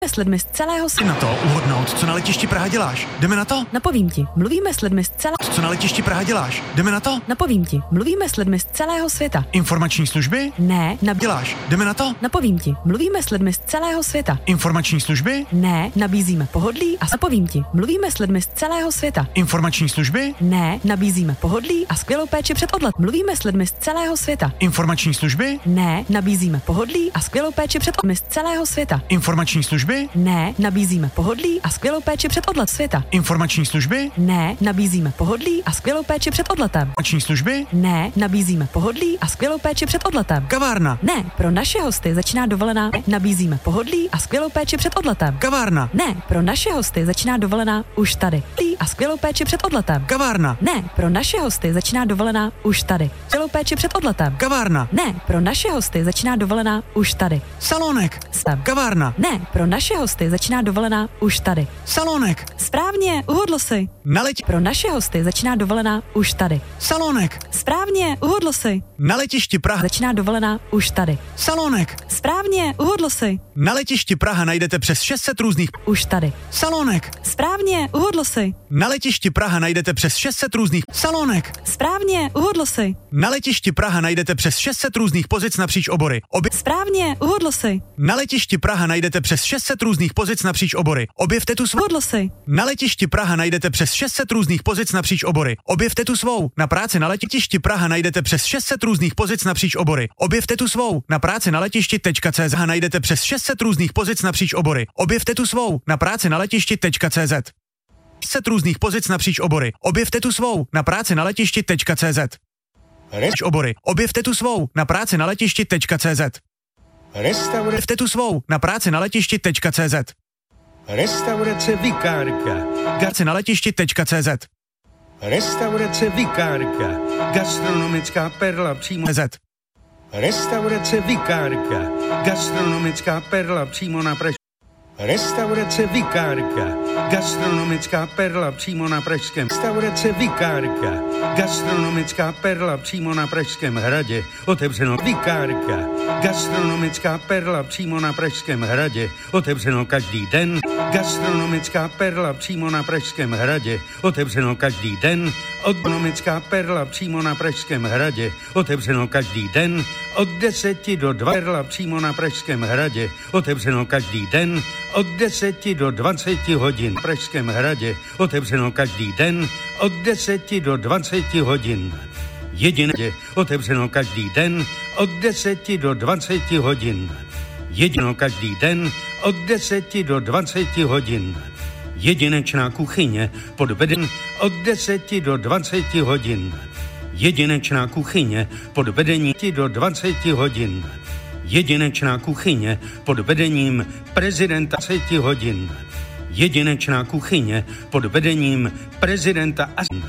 S lidmi z celého světa. Na to uhodnout, co na letišti Praha děláš. Jdeme na to? Napovím ti, mluvíme s lidmi z celého... Co na letišti Praha děláš. Jdeme na to? Napovím ti, mluvíme s lidmi z celého světa. Informační služby? Ne, Děláš. Jdeme na to? Napovím ti, mluvíme s lidmi z celého světa. Informační služby? Ne, nabízíme pohodlí a napovím ti, mluvíme s lidmi z celého světa. Informační služby? Ne, nabízíme pohodlí a skvělou péči před odlet. Mluvíme s lidmi z celého světa. Informační služby? Ne, nabízíme pohodlí a skvělou péči před odlet z celého světa. Informační služby? Ne, nabízíme pohodlí a skvělou péči před odlet světa. Informační služby? Ne, nabízíme pohodlí a skvělou péči před odletem. Informační služby? Ne, nabízíme pohodlí a skvělou péči před odletem. Kavárna. Ne, pro naše hosty začíná dovolená. Nabízíme pohodlí a skvělou péči před odletem. Kavárna. Ne, pro naše hosty začíná dovolená už tady. A skvělou péči před odletem. Kavárna. Ne, pro naše hosty začíná dovolená už tady. Skvělou péči před odletem. Kavárna. Ne, pro naše hosty začíná dovolená už tady. Salonek. Sem. Kavárna. Ne, pro naše hosty začíná dovolená už tady. Salonek. Správně, uhodl si. Na letišti. Pro naše hosty začíná dovolená už tady. Salonek. Správně, uhodl si. Na letišti Praha. Začíná dovolená už tady. Salonek. Správně, uhodl si. Na letišti Praha najdete přes 600 různých. Už tady. Salonek. Správně, uhodl si. Na letišti Praha najdete přes 600 různých. Salonek. Správně, uhodl si. Na letišti Praha najdete přes 600 různých pozic napříč obory. Správně, uhodl si. Na letišti Praha najdete přes 600 různých pozic napříč obory. Objevte tu svou. Uhodl si. Na letišti Praha najdete přes 600 různých pozic napříč obory. Objevte tu svou. Na práci na letišti Praha najdete přes 600 různých pozic napříč obory. Objevte tu svou. Na práci na letišti.cz najdete přes 600 různých pozic napříč obory. Objevte tu svou. Na práci na letišti.cz 600 různých pozic napříč obory. Objevte tu svou. Na práci na letišti.cz obory. Objevte tu svou. Na práci na letišti.cz Objevte tu svou. Na práci na letišti.cz Restaurace Vikárka. Práci na letišti.cz Restaurace Vikárka. Gastronomická perla přímo. Restaurace Vikárka. Gastronomická perla přímo na Pražském. Restaurace Vikárka. Gastronomická perla přímo na Pražském. Restaurace Vikárka. Gastronomická perla přímo na Pražském hradě. Otevřeno Vikárka. Gastronomická perla přímo na Pražském hradě. Otevřeno každý den. Gastronomická perla přímo na Pražském hradě. Otevřeno každý den. Gastronomická perla přímo na Pražském hradě. Otevřeno každý den. Od 10 do 2 perla přímo na Pražském hradě. Otevřeno každý den. Od 10 do 20 hodin. V Pražském hradě. Otevřeno každý den. Od 10 do 20 hodin. Jediné. Otevřeno každý den. Od 10 do 20 hodin. Jedino každý den. Od 10 do 20 hodin. Jedinečná kuchyně pod vedením od 10 do 20 hodin. Jedinečná kuchyně pod vedením do 20 hodin. Jedinečná kuchyně pod vedením prezidenta 20 hodin. Jedinečná kuchyně pod vedením prezidenta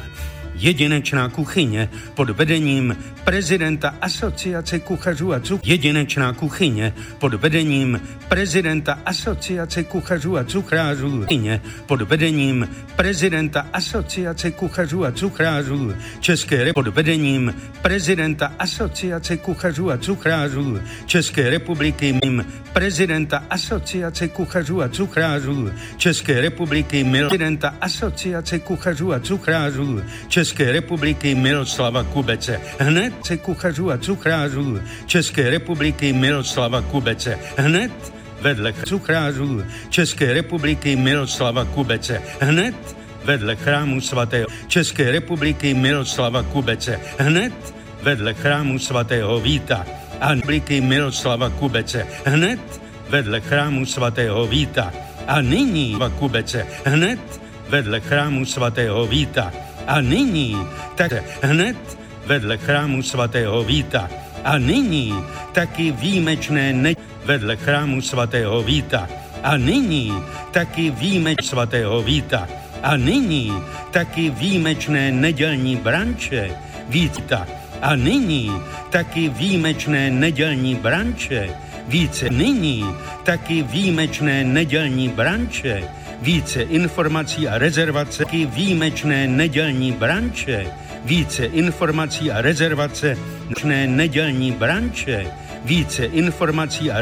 Jedinečná kuchyně pod vedením prezidenta Asociace kuchařů a cukrařů. Jedinečná kuchyně pod vedením prezidenta Asociace kuchařů a cukrářů. Kuchyně pod vedením prezidenta Asociace kuchařů a cukrářů České republiky. Pod vedením prezidenta Asociace kuchařů a cukrářů České republiky. Prezidenta Asociace kuchařů a cukrářů České republiky. Prezidenta Asociace kuchařů a cukrářů České republiky Miroslava Kubece. Hned se kuchařů a cukrářů České republiky Miroslava Kubece. Hned vedle cukrářů České republiky Miroslava Kubece. Hned vedle chrámu svatého České republiky Miroslava Kubece. Hned vedle chrámu svatého Víta a republiky Miroslava Kubece. Hned vedle chrámu svatého Víta. A nyní Kubece. Hned vedle chrámu svatého Víta. A nyní tak hned vedle chrámu svatého Víta. A nyní taky výjimečné vedle chrámu svatého Víta. A nyní taky výjimečné svatého Víta. A nyní taky výjimečné nedělní branče Víta. A nyní taky výjimečné nedělní branče více. Nyní taky výjimečné nedělní branče. Více informací a rezervace. Taky výjimečné nedělní branče. Více informací a rezervace. Nedělní branče. Více informací a